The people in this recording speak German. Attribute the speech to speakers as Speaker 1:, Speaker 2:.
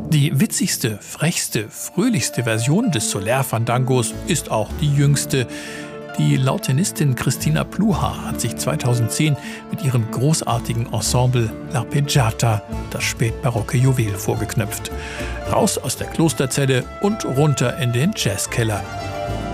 Speaker 1: Die witzigste, frechste, fröhlichste Version des Soler-Fandangos ist auch die jüngste. Die Lautenistin Christina Pluhar hat sich 2010 mit ihrem großartigen Ensemble L'Arpeggiata das spätbarocke Juwel vorgeknöpft. Raus aus der Klosterzelle und runter in den Jazzkeller.